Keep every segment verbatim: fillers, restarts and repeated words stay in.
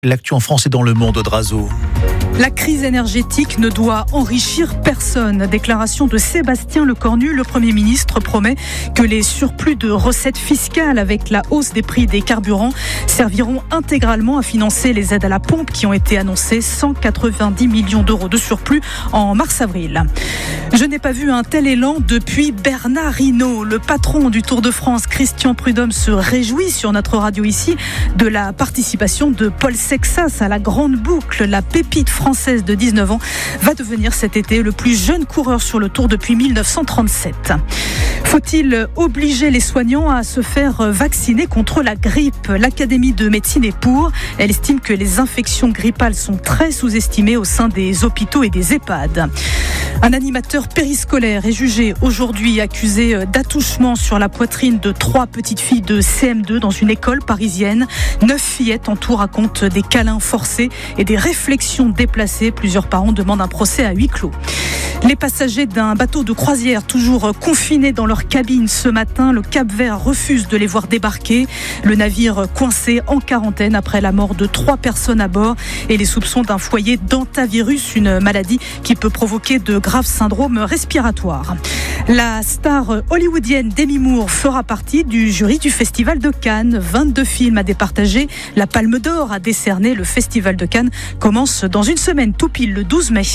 L'actu en France et dans le monde, Drazo. La crise énergétique ne doit enrichir personne. Déclaration de Sébastien Lecornu. Le Premier ministre promet que les surplus de recettes fiscales avec la hausse des prix des carburants serviront intégralement à financer les aides à la pompe qui ont été annoncées. cent quatre-vingt-dix millions d'euros de surplus en mars-avril. Je n'ai pas vu un tel élan depuis Bernard Hinault. Le patron du Tour de France, Christian Prudhomme, se réjouit sur notre radio ici de la participation de Paul Sexas à la Grande Boucle. La pépite française de dix-neuf ans va devenir cet été le plus jeune coureur sur le Tour depuis mille neuf cent trente-sept. Faut-il obliger les soignants à se faire vacciner contre la grippe ? L'Académie de médecine est pour. Elle estime que les infections grippales sont très sous-estimées au sein des hôpitaux et des EHPAD. Un animateur périscolaire est jugé aujourd'hui accusé d'attouchement sur la poitrine de trois petites filles de C M deux dans une école parisienne. Neuf fillettes en tout racontent des câlins forcés et des réflexions déplacées. Plusieurs parents demandent un procès à huis clos. Les passagers d'un bateau de croisière toujours confinés dans leur cabine ce matin, le Cap-Vert refuse de les voir débarquer. Le navire coincé en quarantaine après la mort de trois personnes à bord et les soupçons d'un foyer d'hantavirus, une maladie qui peut provoquer de graves syndromes respiratoires. La star hollywoodienne Demi Moore fera partie du jury du Festival de Cannes. vingt-deux films à départager. La Palme d'Or à décerner. Le Festival de Cannes commence dans une semaine, tout pile le douze mai.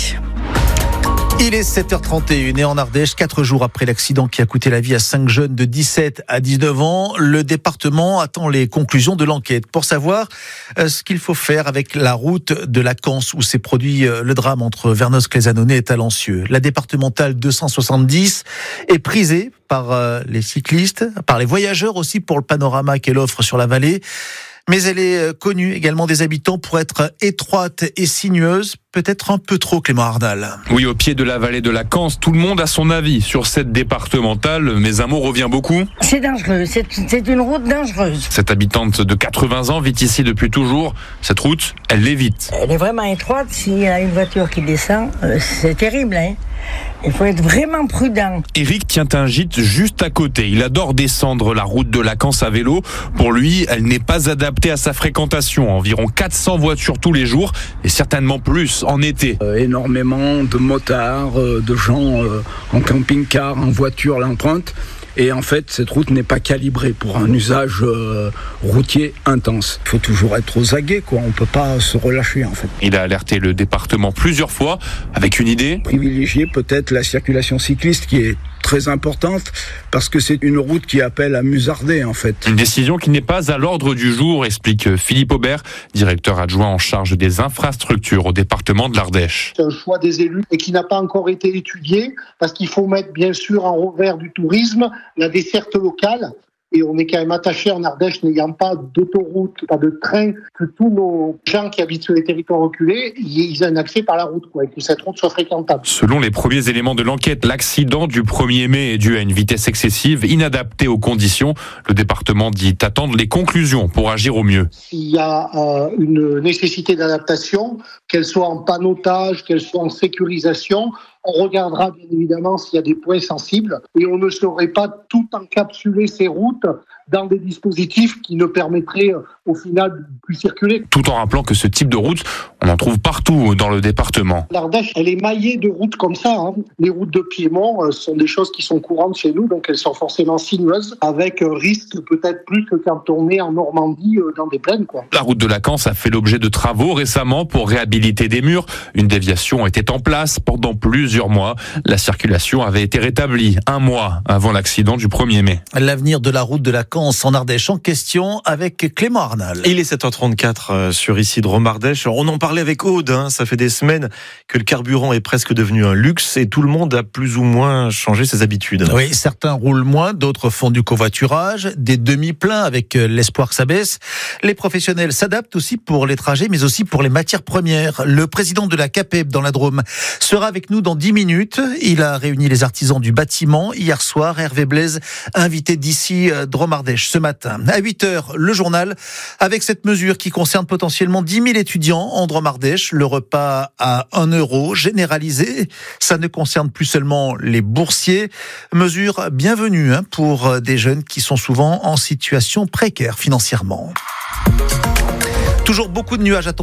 Il est sept heures trente et une et en Ardèche, quatre jours après l'accident qui a coûté la vie à cinq jeunes de dix-sept à dix-neuf ans, le département attend les conclusions de l'enquête pour savoir ce qu'il faut faire avec la route de la Canse où s'est produit le drame entre Vernos-Clézanonnet et Talencieux. La départementale deux cent soixante-dix est prisée par les cyclistes, par les voyageurs aussi pour le panorama qu'elle offre sur la vallée. Mais elle est connue également des habitants pour être étroite et sinueuse, peut-être un peu trop, Clément Arnal. Oui, au pied de la vallée de la Canse, tout le monde a son avis sur cette départementale, mais un mot revient beaucoup. C'est dangereux, c'est, c'est une route dangereuse. Cette habitante de quatre-vingts ans vit ici depuis toujours. Cette route, elle l'évite. Elle est vraiment étroite, s'il y a une voiture qui descend, c'est terrible, hein. Il faut être vraiment prudent. Eric tient un gîte juste à côté. Il adore descendre la route de la Canse à vélo. Pour lui, elle n'est pas adaptée à sa fréquentation. Environ quatre cents voitures tous les jours et certainement plus en été. Euh, énormément de motards, euh, de gens euh, en camping-car, en voiture l'empruntent. Et en fait, cette route n'est pas calibrée pour un usage euh, routier intense. Il faut toujours être aux aguets, quoi. On ne peut pas se relâcher, en fait. Il a alerté le département plusieurs fois, avec une idée. Privilégier peut-être la circulation cycliste, qui est très importante, parce que c'est une route qui appelle à musarder, en fait. Une décision qui n'est pas à l'ordre du jour, explique Philippe Aubert, directeur adjoint en charge des infrastructures au département de l'Ardèche. C'est un choix des élus et qui n'a pas encore été étudié, parce qu'il faut mettre, bien sûr, en revers du tourisme la desserte locale. Et on est quand même attaché en Ardèche, n'ayant pas d'autoroute, pas de train, que tous nos gens qui habitent sur les territoires reculés, ils aient un accès par la route, quoi, et que cette route soit fréquentable. Selon les premiers éléments de l'enquête, l'accident du premier mai est dû à une vitesse excessive, inadaptée aux conditions. Le département dit attendre les conclusions pour agir au mieux. S'il y a euh, une nécessité d'adaptation, qu'elle soit en panneautage, qu'elle soit en sécurisation, on regardera bien évidemment s'il y a des points sensibles et on ne saurait pas tout encapsuler ces routes dans des dispositifs qui ne permettraient au final de plus circuler. Tout en rappelant que ce type de route, on en trouve partout dans le département. L'Ardèche, elle est maillée de routes comme ça. Hein. Les routes de Piémont euh, sont des choses qui sont courantes chez nous, donc elles sont forcément sinueuses, avec euh, risque peut-être plus que quand on est en Normandie euh, dans des plaines, quoi. La route de la Canse a fait l'objet de travaux récemment pour réhabiliter des murs. Une déviation était en place pendant plusieurs mois. La circulation avait été rétablie un mois avant l'accident du premier mai. L'avenir de la route de la Canse en Ardèche en question avec Clément Arnal. Il est sept heures trente-quatre sur ici de Rome-Ardèche. On en parlait avec Aude, hein. Ça fait des semaines que le carburant est presque devenu un luxe et tout le monde a plus ou moins changé ses habitudes. Oui, certains roulent moins, d'autres font du covoiturage, des demi-pleins avec l'espoir que ça baisse. Les professionnels s'adaptent aussi pour les trajets, mais aussi pour les matières premières. Le président de la CAPEB dans la Drôme sera avec nous dans dix minutes. Il a réuni les artisans du bâtiment hier soir. Hervé Blaise, invité d'ici Drôme-Ardèche ce matin. À huit heures, le journal avec cette mesure qui concerne potentiellement dix mille étudiants en Drôme-Ardèche. Le repas à un euro généralisé. Ça ne concerne plus seulement les boursiers. Mesure bienvenue hein, pour des jeunes qui sont souvent en situation précaire financièrement. Toujours beaucoup de nuages à